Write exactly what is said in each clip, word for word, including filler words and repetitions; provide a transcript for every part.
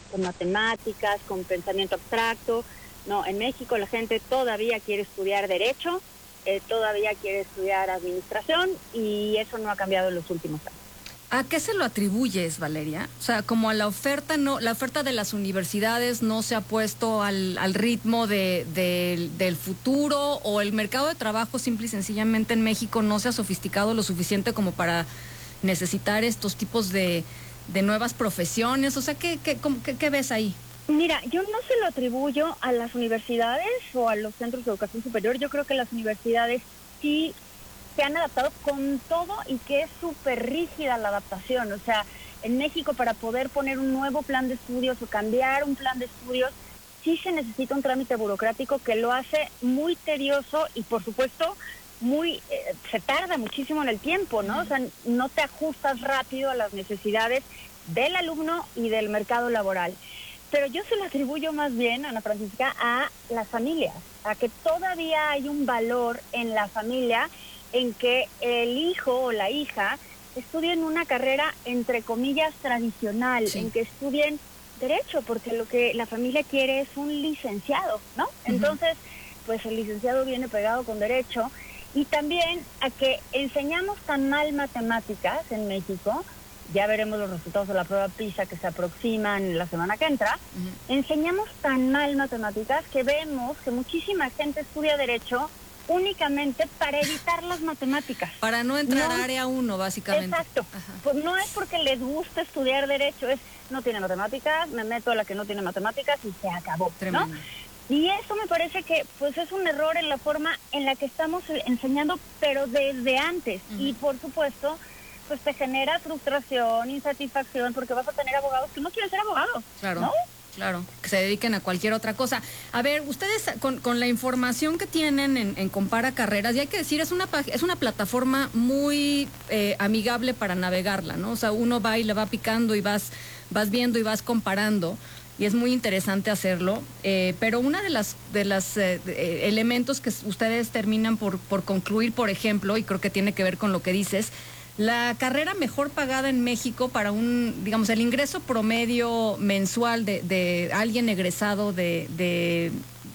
con matemáticas, con pensamiento abstracto. No, en México la gente todavía quiere estudiar Derecho, eh, todavía quiere estudiar Administración, y eso no ha cambiado en los últimos años. ¿A qué se lo atribuyes, Valeria? O sea, como a la oferta, no, la oferta de las universidades no se ha puesto al, al ritmo de, de, del futuro, o el mercado de trabajo simple y sencillamente en México no se ha sofisticado lo suficiente como para necesitar estos tipos de, de nuevas profesiones. O sea, ¿qué, qué, qué, qué ves ahí? Mira, yo no se lo atribuyo a las universidades o a los centros de educación superior. Yo creo que las universidades sí se han adaptado con todo, y que es súper rígida la adaptación. O sea, en México, para poder poner un nuevo plan de estudios o cambiar un plan de estudios, sí se necesita un trámite burocrático que lo hace muy tedioso y, por supuesto, muy eh, se tarda muchísimo en el tiempo, ¿no? O sea, no te ajustas rápido a las necesidades del alumno y del mercado laboral. Pero yo se lo atribuyo más bien, Ana Francisca, a las familias, a que todavía hay un valor en la familia en que el hijo o la hija estudien una carrera, entre comillas, tradicional, sí. En que estudien Derecho, porque lo que la familia quiere es un licenciado, ¿no? Uh-huh. Entonces, pues el licenciado viene pegado con Derecho. Y también a que enseñamos tan mal matemáticas en México. Ya veremos los resultados de la prueba PISA que se aproximan la semana que entra. Uh-huh. Enseñamos tan mal matemáticas que vemos que muchísima gente estudia Derecho únicamente para evitar las matemáticas. Para no entrar a área uno, básicamente. Exacto. Ajá. Pues no es porque les gusta estudiar Derecho, es no tiene matemáticas, me meto a la que no tiene matemáticas y se acabó, Tremendo. ¿No? Y eso me parece que pues es un error en la forma en la que estamos enseñando, pero desde antes. Uh-huh. Y por supuesto, pues te genera frustración, insatisfacción, porque vas a tener abogados que no quieren ser abogados, claro. ¿no? Claro, que se dediquen a cualquier otra cosa. A ver, ustedes con, con la información que tienen en, en Compara Carreras, y hay que decir, es una es una plataforma muy eh, amigable para navegarla, ¿no? O sea, uno va y le va picando y vas, vas viendo y vas comparando, y es muy interesante hacerlo. Eh, pero una de las de las eh, de, elementos que ustedes terminan por, por concluir, por ejemplo, y creo que tiene que ver con lo que dices, la carrera mejor pagada en México para un, digamos, el ingreso promedio mensual de, de alguien egresado de, de,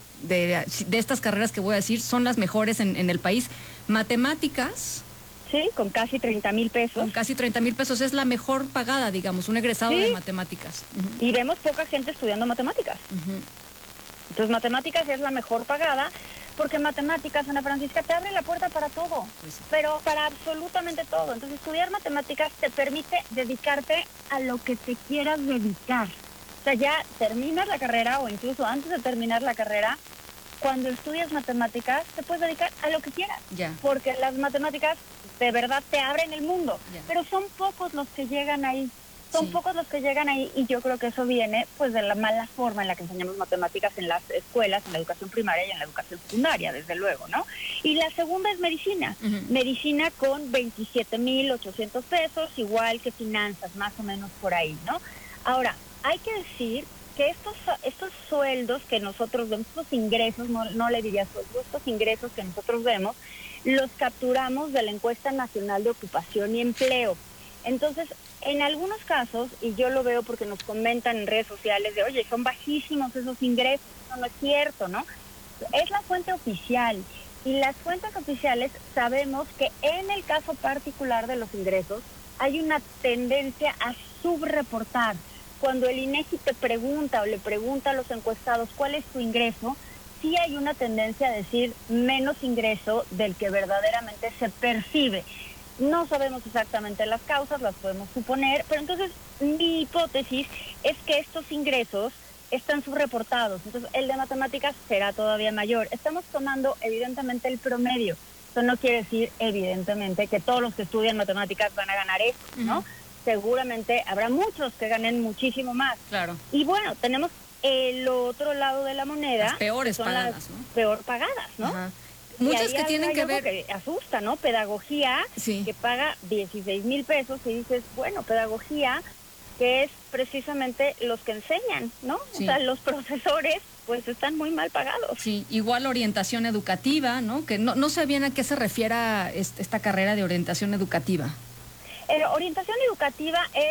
de, de estas carreras que voy a decir, son las mejores en, en el país. Matemáticas. Sí, con casi treinta mil pesos. Con casi treinta mil pesos es la mejor pagada, digamos, un egresado, sí, de matemáticas. Uh-huh. Y vemos poca gente estudiando matemáticas. Uh-huh. Entonces, matemáticas es la mejor pagada, porque matemáticas, Ana Francisca, te abre la puerta para todo, pues sí. Pero para absolutamente todo. Entonces, estudiar matemáticas te permite dedicarte a lo que te quieras dedicar. O sea, ya terminas la carrera, o incluso antes de terminar la carrera, cuando estudias matemáticas, te puedes dedicar a lo que quieras. Ya. Porque las matemáticas de verdad te abren el mundo. Ya. Pero son pocos los que llegan ahí. Son sí. pocos los que llegan ahí, y yo creo que eso viene pues de la mala forma en la que enseñamos matemáticas en las escuelas, en la educación primaria y en la educación secundaria, desde luego, ¿no? Y la segunda es medicina. Uh-huh. Medicina con veintisiete mil ochocientos pesos, igual que finanzas, más o menos por ahí, ¿no? Ahora, hay que decir que estos estos sueldos que nosotros vemos, estos ingresos, no, no le diría sueldos, estos ingresos que nosotros vemos, los capturamos de la Encuesta Nacional de Ocupación y Empleo. Entonces, en algunos casos, y yo lo veo porque nos comentan en redes sociales de, oye, son bajísimos esos ingresos, eso no es cierto, ¿no? Es la fuente oficial, y las fuentes oficiales sabemos que en el caso particular de los ingresos hay una tendencia a subreportar. Cuando el INEGI te pregunta o le pregunta a los encuestados cuál es tu ingreso, sí hay una tendencia a decir menos ingreso del que verdaderamente se percibe. No sabemos exactamente las causas, las podemos suponer, pero entonces mi hipótesis es que estos ingresos están subreportados. Entonces el de matemáticas será todavía mayor. Estamos tomando evidentemente el promedio. Eso no quiere decir evidentemente que todos los que estudian matemáticas van a ganar eso, ¿no? Uh-huh. Seguramente habrá muchos que ganen muchísimo más. Claro. Y bueno, tenemos el otro lado de la moneda. Las peores son pagadas, las ¿no? Peor pagadas, ¿no? Ajá. Muchas que tienen que ver... Que asusta, ¿no? Pedagogía, sí. que paga dieciséis mil pesos, y dices, bueno, pedagogía, que es precisamente los que enseñan, ¿no? Sí. O sea, los profesores, pues están muy mal pagados. Sí, igual orientación educativa, ¿no? Que no, no sé bien a qué se refiere esta carrera de orientación educativa. Eh, orientación educativa es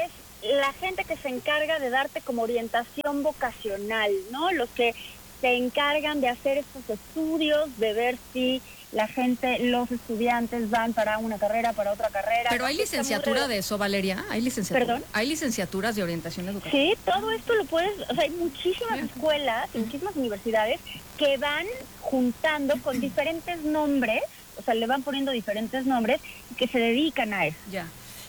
la gente que se encarga de darte como orientación vocacional, ¿no? Los que se encargan de hacer estos estudios, de ver si la gente, los estudiantes van para una carrera, para otra carrera. Pero hay licenciatura de eso, Valeria. ¿Hay licenciatura? ¿Perdón? ¿Hay licenciaturas de orientación educativa? Sí, todo esto lo puedes, o sea, hay muchísimas Bien. escuelas, y muchísimas universidades que van juntando con diferentes nombres, o sea, le van poniendo diferentes nombres que se dedican a eso. Ya.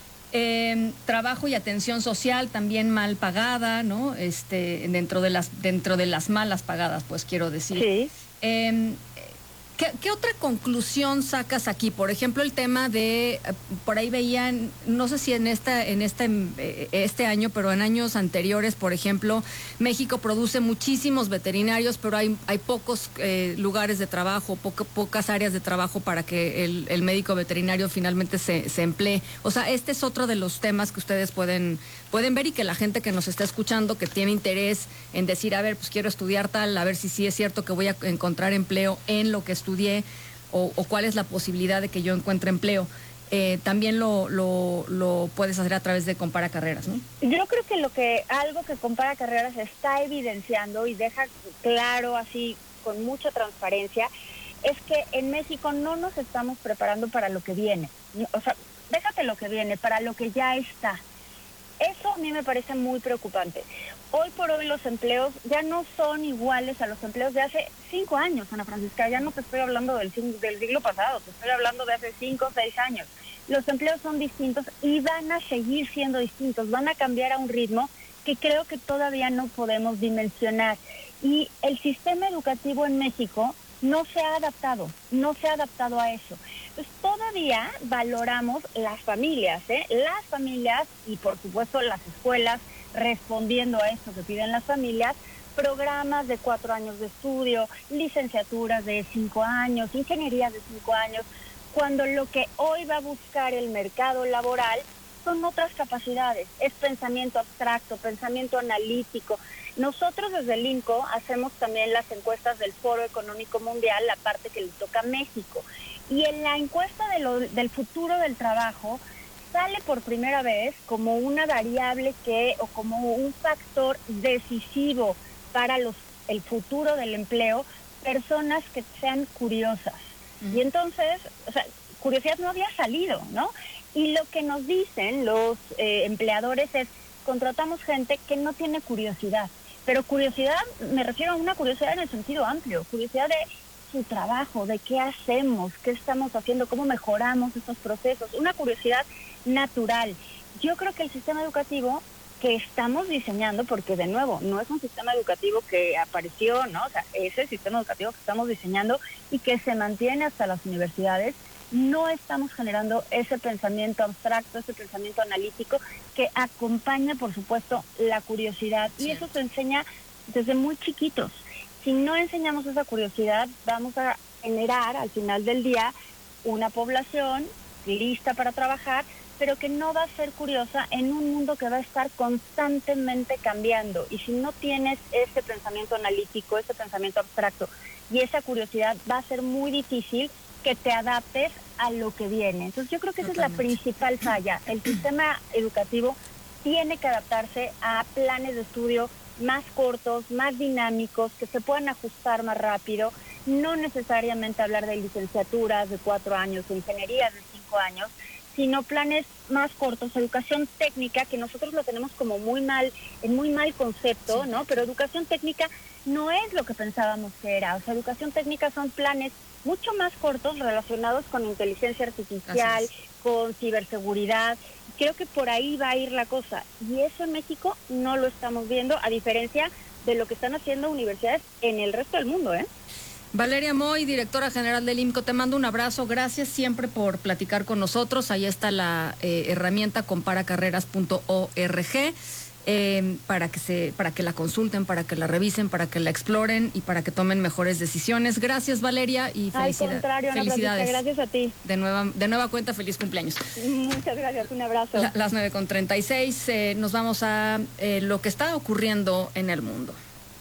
Eh, trabajo y atención social también mal pagada, ¿no? Este, dentro de las dentro de las malas pagadas, pues quiero decir. Sí. Eh, ¿qué, ¿Qué otra conclusión sacas aquí? Por ejemplo, el tema de, por ahí veían, no sé si en esta en este este año, pero en años anteriores, por ejemplo, México produce muchísimos veterinarios, pero hay hay pocos eh, lugares de trabajo, poco, pocas áreas de trabajo para que el, el médico veterinario finalmente se, se emplee. O sea, este es otro de los temas que ustedes pueden pueden ver y que la gente que nos está escuchando, que tiene interés en decir, a ver, pues quiero estudiar tal, a ver si sí es cierto que voy a encontrar empleo en lo que estudié o, o cuál es la posibilidad de que yo encuentre empleo. Eh, también lo, lo, lo puedes hacer a través de Compara Carreras, ¿no? Yo creo que lo que algo que Compara Carreras está evidenciando y deja claro así con mucha transparencia es que en México no nos estamos preparando para lo que viene. O sea, déjate lo que viene, para lo que ya está. Eso a mí me parece muy preocupante. Hoy por hoy los empleos ya no son iguales a los empleos de hace cinco años, Ana Francisca. Ya no te estoy hablando del, del siglo pasado, te estoy hablando de hace cinco o seis años. Los empleos son distintos y van a seguir siendo distintos, van a cambiar a un ritmo que creo que todavía no podemos dimensionar. Y el sistema educativo en México no se ha adaptado, no se ha adaptado a eso. Entonces todavía valoramos las familias, ¿eh? Las familias y por supuesto las escuelas respondiendo a esto que piden las familias, programas de cuatro años de estudio, licenciaturas de cinco años, ingenierías de cinco años, cuando lo que hoy va a buscar el mercado laboral son otras capacidades, es pensamiento abstracto, pensamiento analítico. Nosotros desde el INCO hacemos también las encuestas del Foro Económico Mundial, la parte que le toca a México. Y en la encuesta de lo, del futuro del trabajo sale por primera vez como una variable que, o como un factor decisivo para los el futuro del empleo, personas que sean curiosas. Uh-huh. Y entonces, o sea, curiosidad no había salido, ¿no? Y lo que nos dicen los eh, empleadores es, contratamos gente que no tiene curiosidad. Pero curiosidad, me refiero a una curiosidad en el sentido amplio, curiosidad de su trabajo, de qué hacemos, qué estamos haciendo, cómo mejoramos estos procesos, una curiosidad natural. Yo creo que el sistema educativo que estamos diseñando, porque de nuevo, no es un sistema educativo que apareció, ¿no? O sea, es el sistema educativo que estamos diseñando y que se mantiene hasta las universidades, no estamos generando ese pensamiento abstracto, ese pensamiento analítico que acompaña, por supuesto, la curiosidad. Sí. Y eso se enseña desde muy chiquitos. Si no enseñamos esa curiosidad, vamos a generar al final del día una población lista para trabajar, pero que no va a ser curiosa en un mundo que va a estar constantemente cambiando. Y si no tienes ese pensamiento analítico, ese pensamiento abstracto y esa curiosidad, va a ser muy difícil que te adaptes a lo que viene. Entonces yo creo que esa es la principal falla. El sistema educativo tiene que adaptarse a planes de estudio más cortos, más dinámicos, que se puedan ajustar más rápido, no necesariamente hablar de licenciaturas de cuatro años o ingenierías de cinco años, sino planes más cortos, educación técnica, que nosotros lo tenemos como muy mal, en muy mal concepto, ¿no? Pero educación técnica no es lo que pensábamos que era. O sea, educación técnica son planes mucho más cortos relacionados con inteligencia artificial, con ciberseguridad. Creo que por ahí va a ir la cosa. Y eso en México no lo estamos viendo, a diferencia de lo que están haciendo universidades en el resto del mundo, ¿eh? Valeria Moy, directora general del IMCO, te mando un abrazo. Gracias siempre por platicar con nosotros. Ahí está la eh, herramienta compara carreras punto org. Eh, para que se, para que la consulten, para que la revisen, para que la exploren y para que tomen mejores decisiones. Gracias, Valeria, y felicidad, Al contrario, Ana felicidades. Francisca, gracias a ti. De nueva, de nueva cuenta, feliz cumpleaños. Muchas gracias, un abrazo. La, las nueve con treinta y seis, eh, nos vamos a eh, lo que está ocurriendo en el mundo.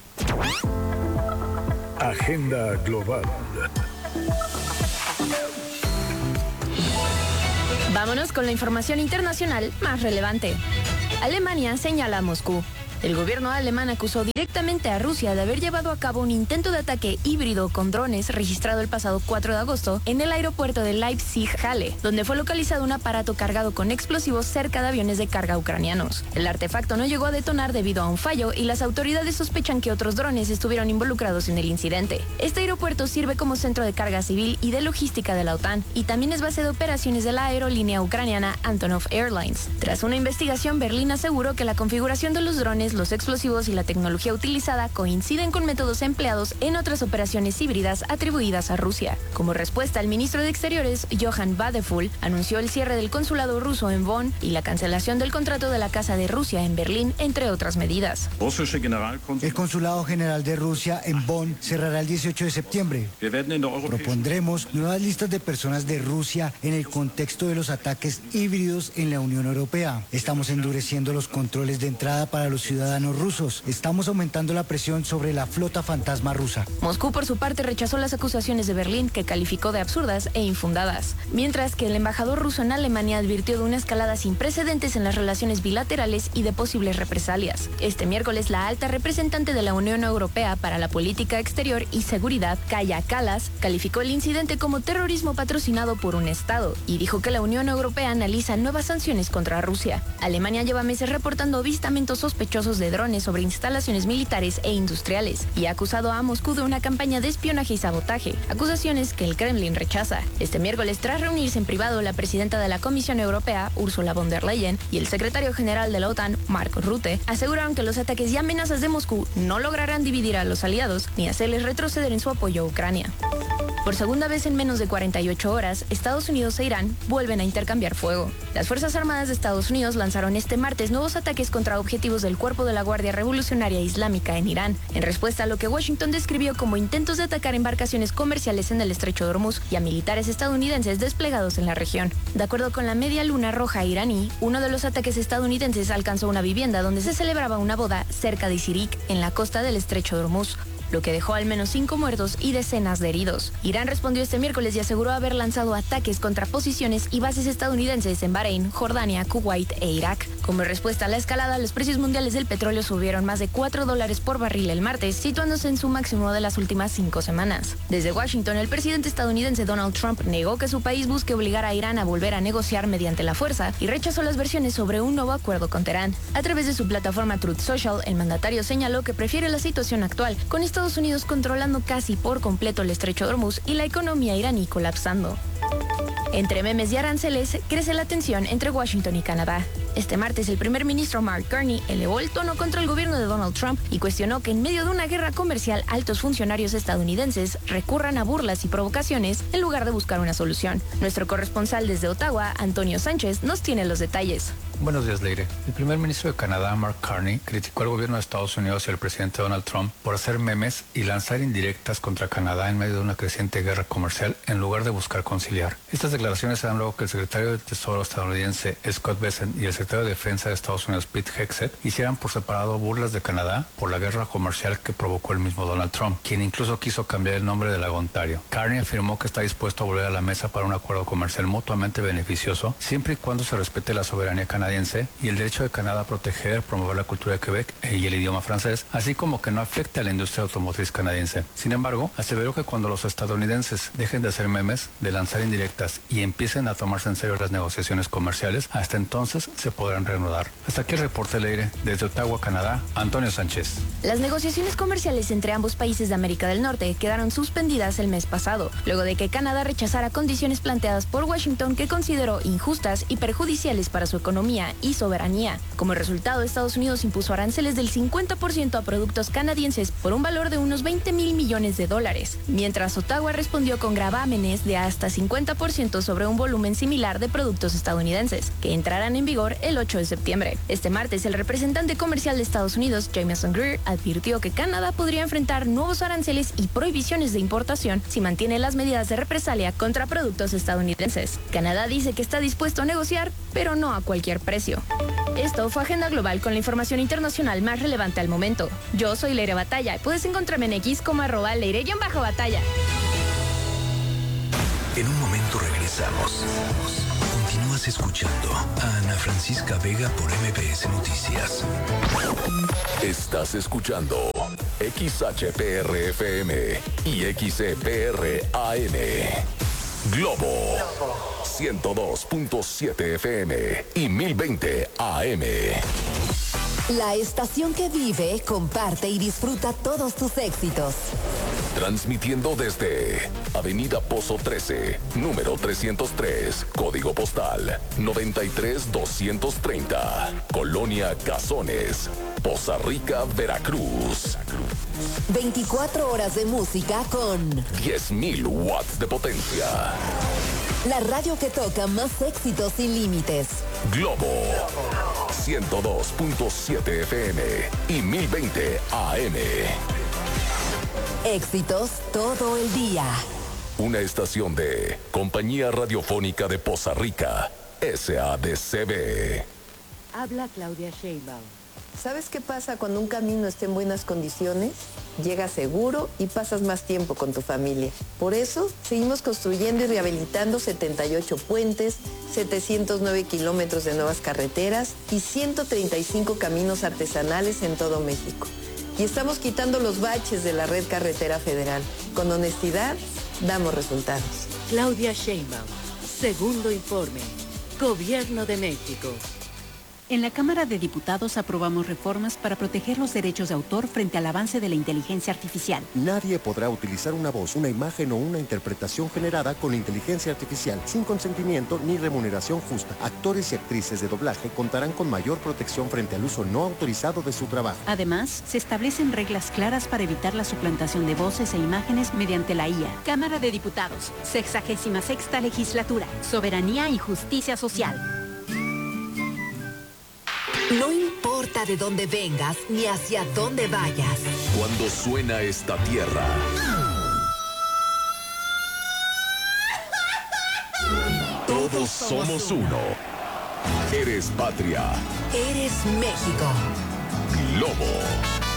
Agenda Global. Vámonos con la información internacional más relevante. Alemania señala a Moscú. El gobierno alemán acusó directamente a Rusia de haber llevado a cabo un intento de ataque híbrido con drones registrado el pasado cuatro de agosto en el aeropuerto de Leipzig-Halle, donde fue localizado un aparato cargado con explosivos cerca de aviones de carga ucranianos. El artefacto no llegó a detonar debido a un fallo y las autoridades sospechan que otros drones estuvieron involucrados en el incidente. Este aeropuerto sirve como centro de carga civil y de logística de la OTAN y también es base de operaciones de la aerolínea ucraniana Antonov Airlines. Tras una investigación, Berlín aseguró que la configuración de los drones, los explosivos y la tecnología utilizada coinciden con métodos empleados en otras operaciones híbridas atribuidas a Rusia. Como respuesta, el ministro de Exteriores, Johann Wadephul, anunció el cierre del consulado ruso en Bonn y la cancelación del contrato de la Casa de Rusia en Berlín, entre otras medidas. El Consulado General de Rusia en Bonn cerrará el dieciocho de septiembre. Propondremos nuevas listas de personas de Rusia en el contexto de los ataques híbridos en la Unión Europea. Estamos endureciendo los controles de entrada para los ciudadanos rusos. Estamos aumentando la presión sobre la flota fantasma rusa. Moscú, por su parte, rechazó las acusaciones de Berlín, que calificó de absurdas e infundadas. Mientras que el embajador ruso en Alemania advirtió de una escalada sin precedentes en las relaciones bilaterales y de posibles represalias. Este miércoles, la alta representante de la Unión Europea para la Política Exterior y Seguridad, Kaja Kallas, calificó el incidente como terrorismo patrocinado por un Estado y dijo que la Unión Europea analiza nuevas sanciones contra Rusia. Alemania lleva meses reportando avistamientos sospechosos de drones sobre instalaciones militares e industriales y ha acusado a Moscú de una campaña de espionaje y sabotaje, acusaciones que el Kremlin rechaza. Este miércoles, tras reunirse en privado, la presidenta de la Comisión Europea, Ursula von der Leyen, y el secretario general de la OTAN, Mark Rutte, aseguraron que los ataques y amenazas de Moscú no lograrán dividir a los aliados ni hacerles retroceder en su apoyo a Ucrania. Por segunda vez en menos de cuarenta y ocho horas, Estados Unidos e Irán vuelven a intercambiar fuego. Las Fuerzas Armadas de Estados Unidos lanzaron este martes nuevos ataques contra objetivos del Cuerpo de la Guardia Revolucionaria Islámica en Irán, en respuesta a lo que Washington describió como intentos de atacar embarcaciones comerciales en el Estrecho de Hormuz y a militares estadounidenses desplegados en la región. De acuerdo con la Media Luna Roja iraní, uno de los ataques estadounidenses alcanzó una vivienda donde se celebraba una boda cerca de Sirik, en la costa del Estrecho de Hormuz, lo que dejó al menos cinco muertos y decenas de heridos. Irán respondió este miércoles y aseguró haber lanzado ataques contra posiciones y bases estadounidenses en Bahrein, Jordania, Kuwait e Irak. Como respuesta a la escalada, los precios mundiales del petróleo subieron más de cuatro dólares por barril el martes, situándose en su máximo de las últimas cinco semanas. Desde Washington, el presidente estadounidense Donald Trump negó que su país busque obligar a Irán a volver a negociar mediante la fuerza y rechazó las versiones sobre un nuevo acuerdo con Teherán. A través de su plataforma Truth Social, el mandatario señaló que prefiere la situación actual, con Estados Unidos controlando casi por completo el Estrecho de Hormuz y la economía iraní colapsando. Entre memes y aranceles, crece la tensión entre Washington y Canadá. Este martes, el primer ministro Mark Carney elevó el tono contra el gobierno de Donald Trump y cuestionó que en medio de una guerra comercial, altos funcionarios estadounidenses recurran a burlas y provocaciones en lugar de buscar una solución. Nuestro corresponsal desde Ottawa, Antonio Sánchez, nos tiene los detalles. Buenos días, Leire. El primer ministro de Canadá, Mark Carney, criticó al gobierno de Estados Unidos y al presidente Donald Trump por hacer memes y lanzar indirectas contra Canadá en medio de una creciente guerra comercial en lugar de buscar conciliar. Estas declaraciones se dan luego que el secretario de Tesoro estadounidense, Scott Bessent, y el secretario de Defensa de Estados Unidos, Pete Hegseth, hicieran por separado burlas de Canadá por la guerra comercial que provocó el mismo Donald Trump, quien incluso quiso cambiar el nombre del lago Ontario. Carney afirmó que está dispuesto a volver a la mesa para un acuerdo comercial mutuamente beneficioso, siempre y cuando se respete la soberanía canadiense y el derecho de Canadá a proteger, promover la cultura de Quebec y el idioma francés, así como que no afecte a la industria automotriz canadiense. Sin embargo, aseveró que cuando los estadounidenses dejen de hacer memes, de lanzar indirectas y empiecen a tomarse en serio las negociaciones comerciales, hasta entonces se podrán reanudar. Hasta aquí el reporte, Leire. Desde Ottawa, Canadá, Antonio Sánchez. Las negociaciones comerciales entre ambos países de América del Norte quedaron suspendidas el mes pasado, luego de que Canadá rechazara condiciones planteadas por Washington que consideró injustas y perjudiciales para su economía y soberanía. Como resultado, Estados Unidos impuso aranceles del cincuenta por ciento a productos canadienses por un valor de unos veinte mil millones de dólares, mientras Ottawa respondió con gravámenes de hasta cincuenta por ciento sobre un volumen similar de productos estadounidenses, que entrarán en vigor el ocho de septiembre. Este martes, el representante comercial de Estados Unidos, Jameson Greer, advirtió que Canadá podría enfrentar nuevos aranceles y prohibiciones de importación si mantiene las medidas de represalia contra productos estadounidenses. Canadá dice que está dispuesto a negociar, pero no a cualquier precio. Esto fue Agenda Global con la información internacional más relevante al momento. Yo soy Leire Batalla y puedes encontrarme en X como arroba Leire-Batalla. En un momento regresamos. Continúa Continúas escuchando a Ana Francisca Vega por M B S Noticias. Estás escuchando X H P R F M y X E P R A M. Globo ciento dos punto siete F M y mil veinte A M. La estación que vive, comparte y disfruta todos tus éxitos. Transmitiendo desde Avenida Pozo trece, número trescientos tres, código postal noventa y tres doscientos treinta, Colonia Cazones, Poza Rica, Veracruz. veinticuatro horas de música con diez mil watts de potencia. La radio que toca más éxitos sin límites. Globo ciento dos punto siete F M y mil veinte A M. Éxitos todo el día. Una estación de Compañía Radiofónica de Poza Rica, S A D C B. Habla Claudia Sheinbaum. ¿Sabes qué pasa cuando un camino está en buenas condiciones? Llegas seguro y pasas más tiempo con tu familia. Por eso, seguimos construyendo y rehabilitando setenta y ocho puentes, setecientos nueve kilómetros de nuevas carreteras y ciento treinta y cinco caminos artesanales en todo México. Y estamos quitando los baches de la red carretera federal. Con honestidad, damos resultados. Claudia Sheinbaum, segundo informe. Gobierno de México. En la Cámara de Diputados aprobamos reformas para proteger los derechos de autor frente al avance de la inteligencia artificial. Nadie podrá utilizar una voz, una imagen o una interpretación generada con inteligencia artificial sin consentimiento ni remuneración justa. Actores y actrices de doblaje contarán con mayor protección frente al uso no autorizado de su trabajo. Además, se establecen reglas claras para evitar la suplantación de voces e imágenes mediante la I A. Cámara de Diputados, sexagésima sexta legislatura, soberanía y justicia social. No importa de dónde vengas ni hacia dónde vayas. Cuando suena esta tierra, todos somos uno. Eres patria. Eres México. Globo